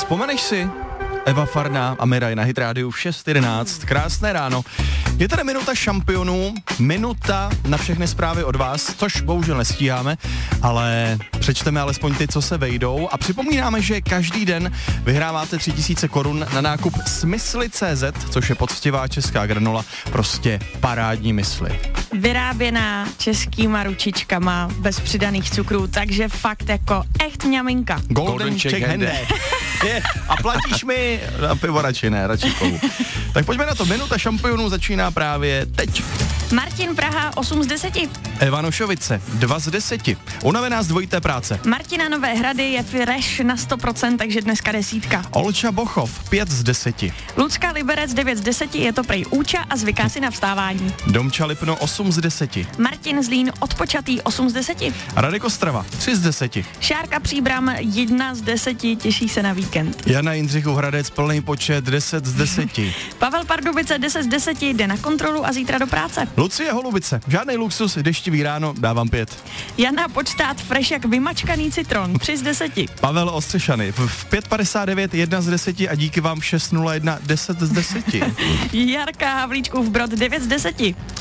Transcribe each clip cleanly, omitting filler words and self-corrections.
Vzpomeneš si? Eva Farná a Miraj na Hit Rádiu v 6:11. Krásné ráno. Je tady minuta šampionů, minuta na všechny zprávy od vás, což bohužel nestíháme, ale přečteme alespoň ty, co se vejdou a připomínáme, že každý den vyhráváte 3000 korun na nákup Smysly.cz, což je poctivá česká granola, prostě parádní mysli. Vyráběná českýma ručičkama, bez přidaných cukrů, takže fakt jako echt mňaminka. Golden Czech Hande. A platíš mi na pivo radši ne, radši kou. Tak pojďme na to, minuta šampionů začíná právě teď. Martin Praha 8 z 10. Eva Nošovice 2 z 10. Unavená z dvojité práce. Martina Nové Hrady je fresh na 100%, takže dneska 10. Olča Bochov 5 z 10. Lucka Liberec 9 z 10, je to prej úča a zvyká si na vstávání. Domča Lipno 8 z 10. Martin Zlín odpočatý 8 z 10. Radek Ostrava 3 z 10. Šárka Příbram 1 z 10, těší se na víkend. Jana Jindřichů Hradec plný počet 10 z 10. Pavel Pardubice 10 z 10, jde na kontrolu a zítra do práce. Lucie Holubice, žádný luxus, deštivý ráno, dávám 5. Jana Počtát fresh jak vymačkaný citron 3 z 10. Pavel Ostřešany v 5:59 1 z 10 a díky vám 6:01 10 z 10. Jarka Havlíčkův Brod 9 z 10.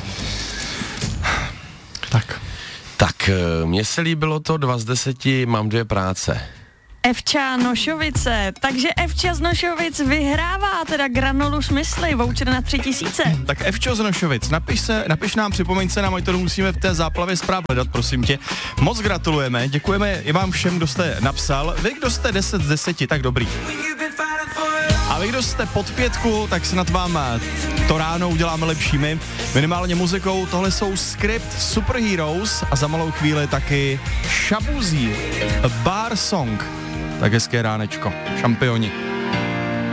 Tak, mně se líbilo to 2 z 10, mám 2 práce. Evča Nošovice, takže Evča z Nošovic vyhrává teda granolu Smysly, voucher na 3000. Tak Evčo z Nošovic, napiš nám, připomeň se nám, ať to musíme v té záplavě zpráv hledat, prosím tě. Moc gratulujeme, děkujeme i vám všem, kdo jste napsal. Vy, kdo jste 10 z 10, tak dobrý. A vy, kdo jste pod 5, tak se nad vám to ráno uděláme lepšími. Minimálně muzikou, tohle jsou Script Superheroes a za malou chvíli taky Shaboozy, A Bar Song. Tak hezké ránečko, šampioni.